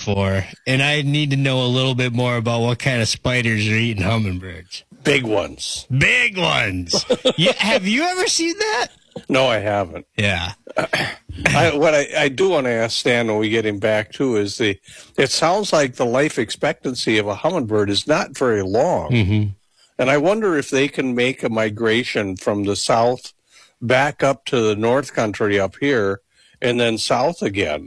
before, and I need to know a little bit more about what kind of spiders are eating hummingbirds. Big ones. Big ones. Yeah, have you ever seen that? No, I haven't. Yeah. What I do want to ask Stan when we get him back, too, is it sounds like the life expectancy of a hummingbird is not very long. Mm-hmm. And I wonder if they can make a migration from the south back up to the north country up here and then south again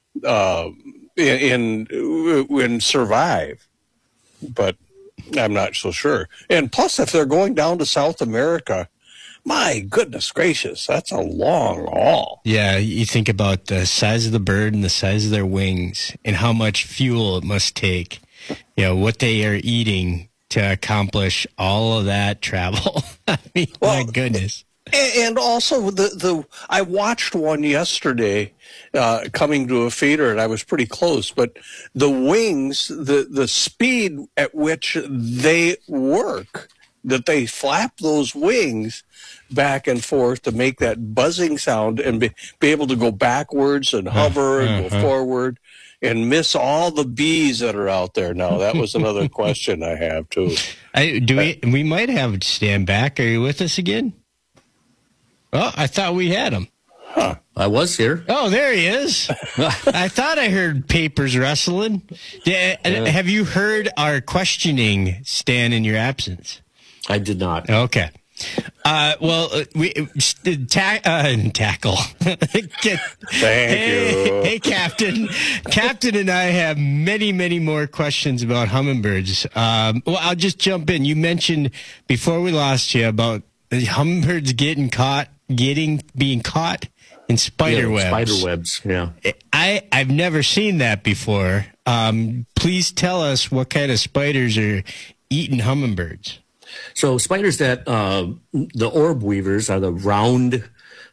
and survive. But I'm not so sure. And plus, if they're going down to South America, my goodness gracious, that's a long haul. Yeah, you think about the size of the bird and the size of their wings and how much fuel it must take, what they are eating to accomplish all of that travel. I mean, my goodness. And also, I watched one yesterday coming to a feeder, and I was pretty close. But the wings, the speed at which they work, that they flap those wings back and forth to make that buzzing sound and be able to go backwards and hover and go forward and miss all the bees that are out there. Now, that was another question I have, too. We might have Stan back. Are you with us again? Oh, I thought we had him. Huh. I was here. Oh, there he is. I thought I heard papers rustling. Have you heard our questioning, Stan, in your absence? I did not. Okay. We tackle. Thank you. Hey, Captain. Captain and I have many, many more questions about hummingbirds. I'll just jump in. You mentioned before we lost you about hummingbirds being caught in spider webs. Spider webs, yeah. I've never seen that before. Please tell us what kind of spiders are eating hummingbirds. So spiders that the orb weavers are the round,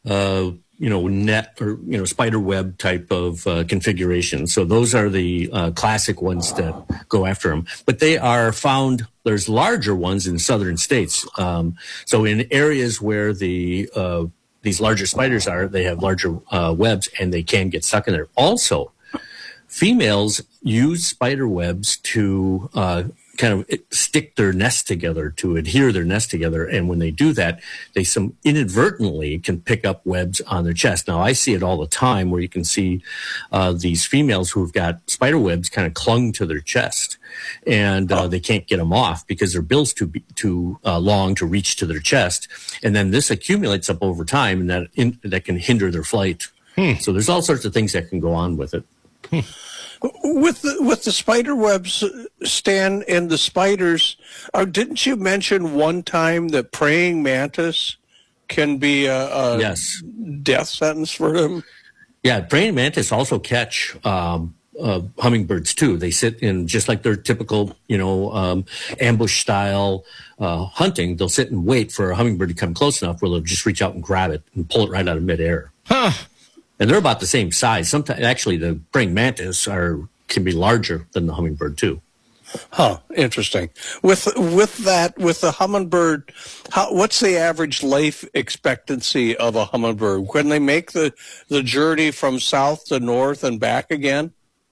net or spider web type of configuration. So those are the classic ones that go after them. But they are found. There's larger ones in southern states. So in areas where these larger spiders are, they have larger webs and they can get stuck in there. Also, females use spider webs to kind of stick their nest together, to adhere their nest together. And when they do that, they inadvertently can pick up webs on their chest. Now, I see it all the time where you can see these females who've got spider webs kind of clung to their chest. And they can't get them off because their bill's too long to reach to their chest. And then this accumulates up over time, and that can hinder their flight. So there's all sorts of things that can go on with it. With the spider webs, Stan, and the spiders, didn't you mention one time that praying mantis can be a yes. death sentence for them? Yeah, praying mantis also catch hummingbirds too. They sit in just like their typical, ambush style hunting. They'll sit and wait for a hummingbird to come close enough where they'll just reach out and grab it and pull it right out of midair. Huh. And they're about the same size. Sometimes, actually, the praying mantis can be larger than the hummingbird too. Huh. Interesting. With the hummingbird, what's the average life expectancy of a hummingbird? Can they make the journey from south to north and back again?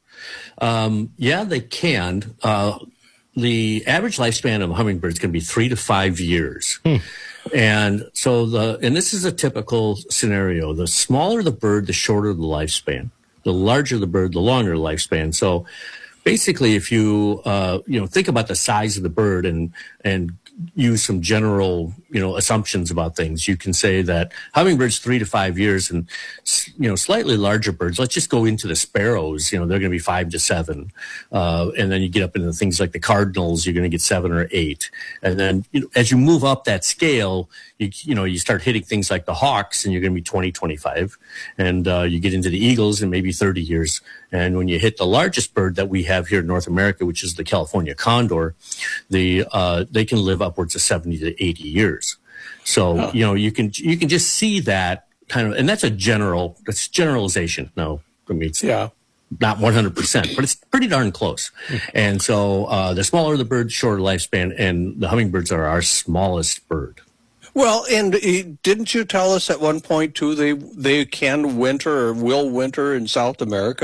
Yeah, they can. The average lifespan of a hummingbird is going to be 3 to 5 years. And so and this is a typical scenario. The smaller the bird, the shorter the lifespan. The larger the bird, the longer the lifespan. So basically, if you, think about the size of the bird and use some general, assumptions about things, you can say that hummingbirds 3 to 5 years, and, slightly larger birds, let's just go into the sparrows, they're going to be 5 to 7. And then you get up into things like the cardinals, you're going to get 7 or 8. And then as you move up that scale, you start hitting things like the hawks, and you're going to be 20, 25. And you get into the eagles and maybe 30 years. And when you hit the largest bird that we have here in North America, which is the California condor, they can live upwards of 70 to 80 years. So, you can just see that kind of, and that's generalization. No, I mean, it's not 100%, but it's pretty darn close. And so the smaller the bird, shorter lifespan, and the hummingbirds are our smallest bird. Well, and didn't you tell us at one point, too, they can winter or will winter in South America?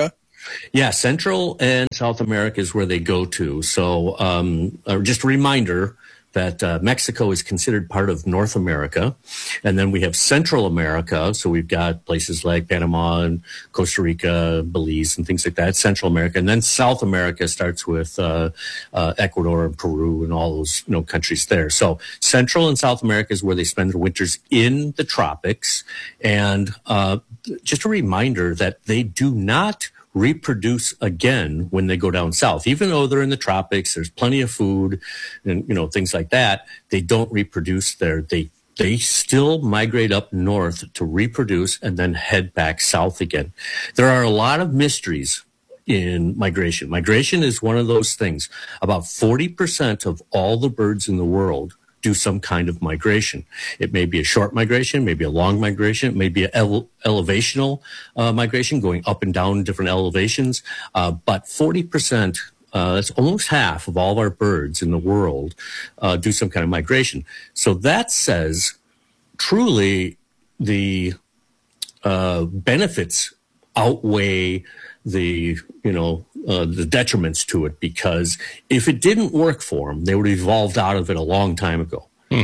Yeah, Central and South America is where they go to. So just a reminder that Mexico is considered part of North America. And then we have Central America. So we've got places like Panama and Costa Rica, Belize, and things like that, Central America. And then South America starts with Ecuador and Peru and all those countries there. So Central and South America is where they spend their winters in the tropics. And just a reminder that they do not reproduce again when they go down south. Even though they're in the tropics, there's plenty of food and things like that, they don't reproduce there. They still migrate up north to reproduce and then head back south again. There are a lot of mysteries in migration. Migration is one of those things. About 40% of all the birds in the world do some kind of migration. It may be a short migration, maybe a long migration, it may be an elevational migration, going up and down different elevations. But 40%, that's almost half of all of our birds in the world, do some kind of migration. So that says truly the benefits outweigh the detriments to it, because if it didn't work for them, they would have evolved out of it a long time ago.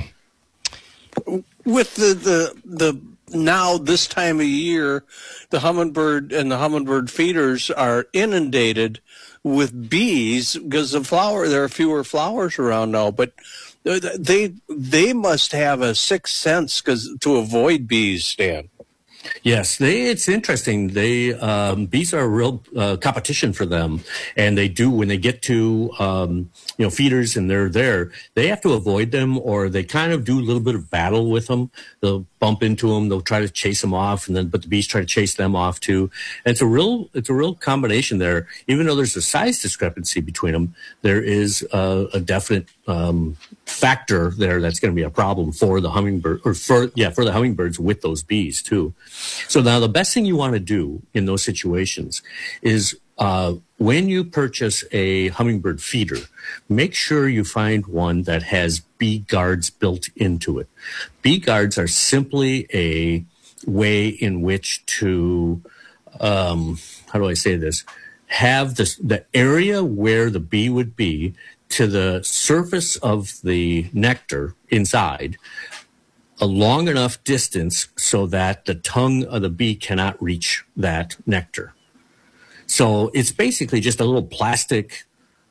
With the now this time of year, the hummingbird and the hummingbird feeders are inundated with bees because there are fewer flowers around now, but they must have a sixth sense to avoid bees, Stan. Yes, it's interesting. Bees are a real competition for them, and they do when they get to feeders and they're there. They have to avoid them, or they kind of do a little bit of battle with them. They'll bump into them. They'll try to chase them off, but the bees try to chase them off too. And it's a real combination there. Even though there's a size discrepancy between them, there is a definite factor there that's going to be a problem for the hummingbird, for the hummingbirds with those bees too. So now the best thing you want to do in those situations is when you purchase a hummingbird feeder, make sure you find one that has bee guards built into it. Bee guards are simply a way in which to, how do I say this, have the area where the bee would be to the surface of the nectar inside a long enough distance so that the tongue of the bee cannot reach that nectar. So it's basically just a little plastic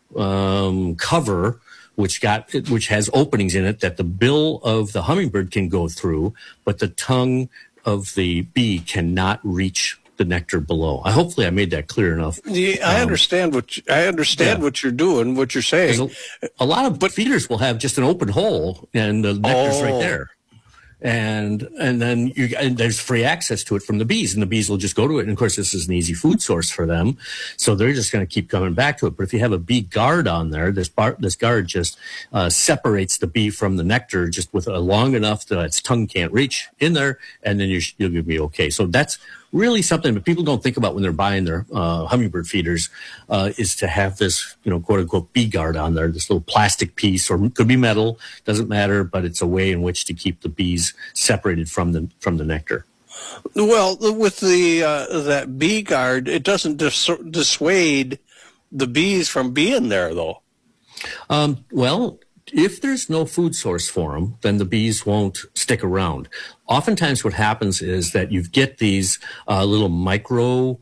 cover which has openings in it that the bill of the hummingbird can go through, but the tongue of the bee cannot reach the nectar below. Hopefully I made that clear enough. Yeah, I understand what you're doing, what you're saying. A lot of feeders will have just an open hole and the nectar's right there. And then there's free access to it from the bees, and the bees will just go to it. And of course, this is an easy food source for them, so they're just going to keep coming back to it. But if you have a bee guard on there, this guard just separates the bee from the nectar, just with a long enough that its tongue can't reach in there, and then you'll be okay. So that's really something that people don't think about when they're buying their hummingbird feeders, is to have this, quote unquote, bee guard on there, this little plastic piece, or it could be metal, doesn't matter, but it's a way in which to keep the bees separated from the nectar. Well, with that bee guard, it doesn't dissuade the bees from being there, though. Well, if there's no food source for them, then the bees won't stick around. Oftentimes what happens is that you get these little micro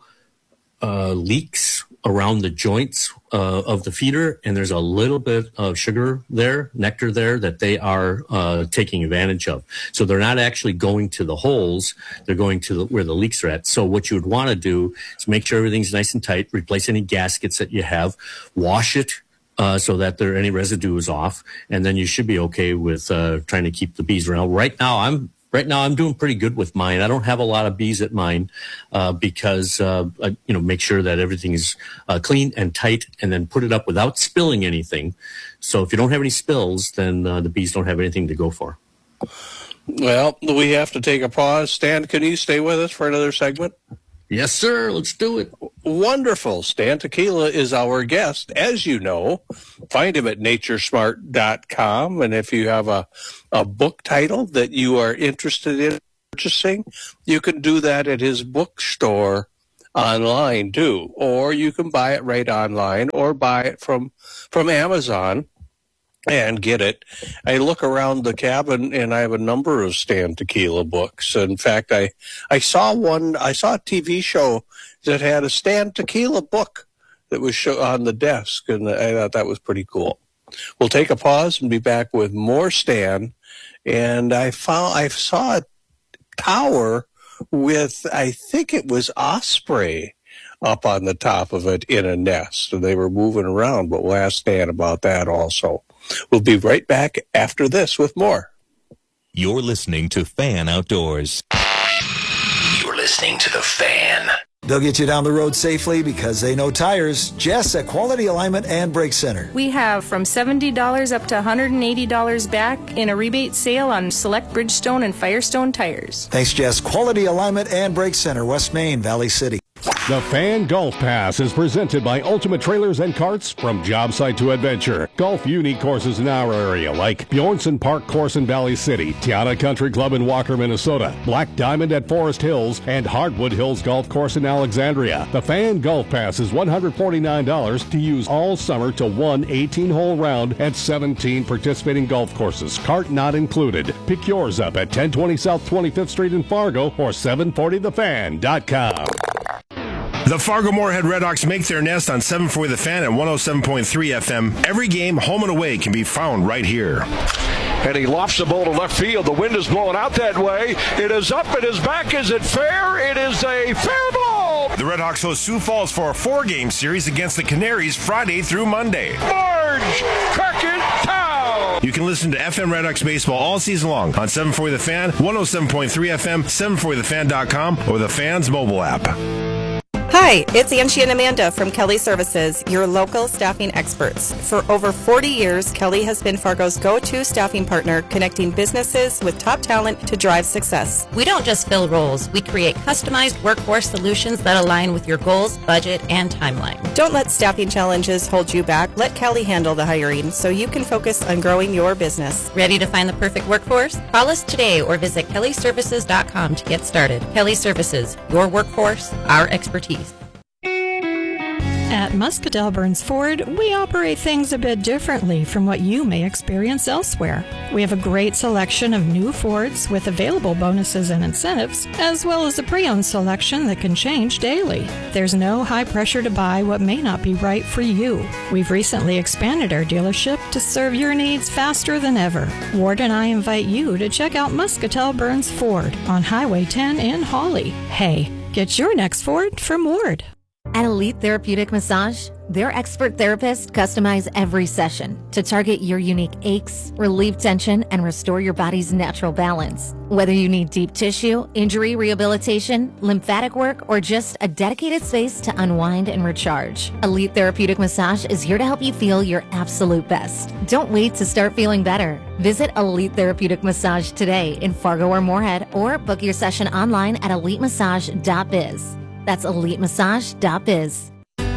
leaks around the joints of the feeder, and there's a little bit of nectar there that they are taking advantage of. So they're not actually going to the holes, they're going to where the leaks are at. So what you would want to do is make sure everything's nice and tight, replace any gaskets that you have, wash it, so that any residue is off, and then you should be okay with trying to keep the bees around. Right now I'm doing pretty good with mine. I don't have a lot of bees at mine because I make sure that everything is clean and tight, and then put it up without spilling anything. So if you don't have any spills, then the bees don't have anything to go for. Well, we have to take a pause. Stan, can you stay with us for another segment? Yes, sir. Let's do it. Wonderful. Stan Tequila is our guest, as you know. Find him at naturesmart.com. And if you have a book title that you are interested in purchasing, you can do that at his bookstore online too, or you can buy it right online or buy it from Amazon and get it. I look around the cabin and I have a number of Stan Tequila books. In fact, I saw a TV show that had a Stan Tequila book that was on the desk, and I thought that was pretty cool. We'll take a pause and be back with more Stan. And I saw a tower with, I think it was osprey up on the top of it in a nest, and they were moving around, but we'll ask Stan about that also. We'll be right back after this with more. You're listening to Fan Outdoors. You're listening to The Fan. They'll get you down the road safely because they know tires. Jess at Quality Alignment and Brake Center. We have from $70 up to $180 back in a rebate sale on select Bridgestone and Firestone tires. Thanks, Jess. Quality Alignment and Brake Center, West Main, Valley City. The Fan Golf Pass is presented by Ultimate Trailers and Carts. From job site to adventure, golf unique courses in our area like Bjornson Park Course in Valley City, Tiana Country Club in Walker, Minnesota, Black Diamond at Forest Hills, and Hardwood Hills Golf Course in Alexandria. The Fan Golf Pass is $149 to use all summer to one 18-hole round at 17 participating golf courses, cart not included. Pick yours up at 1020 South 25th Street in Fargo or 740thefan.com. The Fargo-Moorhead Redhawks make their nest on 740 The Fan at 107.3 FM. Every game, home and away, can be found right here. And he lofts the ball to left field. The wind is blowing out that way. It is up, it is back. Is it fair? It is a fair ball. The Redhawks host Sioux Falls for a 4-game series against the Canaries Friday through Monday. Marge Crockett-Town. You can listen to FM Redhawks baseball all season long on 740 The Fan, 107.3 FM, 740thefan.com, or the Fan's mobile app. Hi, it's Angie and Amanda from Kelly Services, your local staffing experts. For over 40 years, Kelly has been Fargo's go-to staffing partner, connecting businesses with top talent to drive success. We don't just fill roles. We create customized workforce solutions that align with your goals, budget, and timeline. Don't let staffing challenges hold you back. Let Kelly handle the hiring so you can focus on growing your business. Ready to find the perfect workforce? Call us today or visit kellyservices.com to get started. Kelly Services, your workforce, our expertise. At Muscatell Burns Ford, we operate things a bit differently from what you may experience elsewhere. We have a great selection of new Fords with available bonuses and incentives, as well as a pre-owned selection that can change daily. There's no high pressure to buy what may not be right for you. We've recently expanded our dealership to serve your needs faster than ever. Ward and I invite you to check out Muscatell Burns Ford on Highway 10 in Hawley. Hey, get your next Ford from Ward. At Elite Therapeutic Massage, their expert therapists customize every session to target your unique aches, relieve tension, and restore your body's natural balance. Whether you need deep tissue, injury rehabilitation, lymphatic work, or just a dedicated space to unwind and recharge, Elite Therapeutic Massage is here to help you feel your absolute best. Don't wait to start feeling better. Visit Elite Therapeutic Massage today in Fargo or Moorhead, or book your session online at elitemassage.biz. That's elitemassage.biz.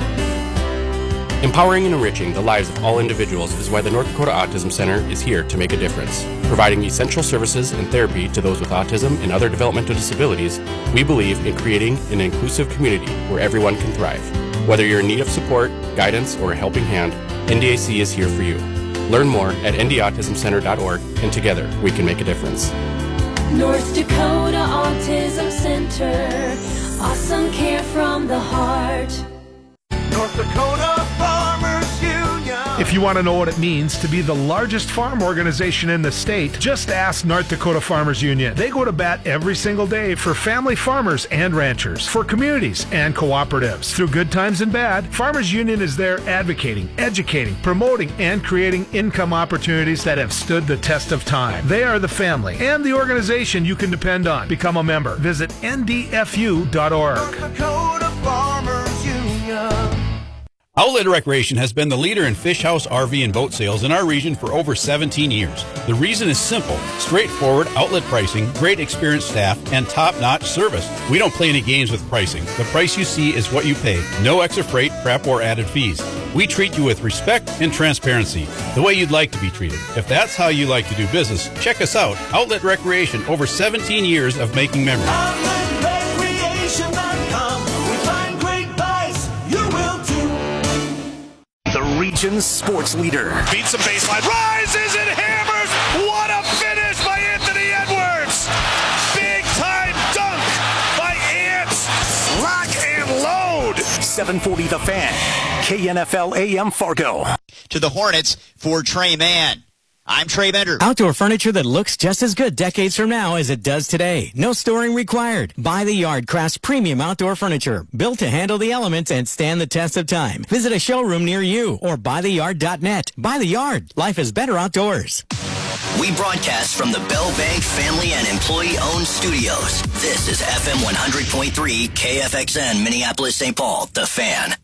Empowering and enriching the lives of all individuals is why the North Dakota Autism Center is here to make a difference. Providing essential services and therapy to those with autism and other developmental disabilities, we believe in creating an inclusive community where everyone can thrive. Whether you're in need of support, guidance, or a helping hand, NDAC is here for you. Learn more at ndautismcenter.org, and together we can make a difference. North Dakota Autism Center. Awesome care from the heart. North Dakota Farmers Union. If you want to know what it means to be the largest farm organization in the state, just ask North Dakota Farmers Union. They go to bat every single day for family farmers and ranchers, for communities and cooperatives. Through good times and bad, Farmers Union is there advocating, educating, promoting, and creating income opportunities that have stood the test of time. They are the family and the organization you can depend on. Become a member. Visit ndfu.org. North Dakota Farmers Union. Outlet Recreation has been the leader in fish house, RV, and boat sales in our region for over 17 years. The reason is simple: straightforward outlet pricing, great experienced staff, and top-notch service. We don't play any games with pricing. The price you see is what you pay. No extra freight, prep, or added fees. We treat you with respect and transparency, the way you'd like to be treated. If that's how you like to do business, check us out. Outlet Recreation, over 17 years of making memories. OutletRecreation.com. We find the region's sports leader. Beats the baseline, rises and hammers. What a finish by Anthony Edwards. Big time dunk by Ants. Lock and load. 740 The Fan, KNFL AM Fargo. To the Hornets for Trey Mann. I'm Trey Bender. Outdoor furniture that looks just as good decades from now as it does today. No storing required. By the Yard crafts premium outdoor furniture built to handle the elements and stand the test of time. Visit a showroom near you or buytheyard.net. By the Yard. Life is better outdoors. We broadcast from the Bell Bank family and employee-owned studios. This is FM 100.3 KFXN Minneapolis, St. Paul, The Fan.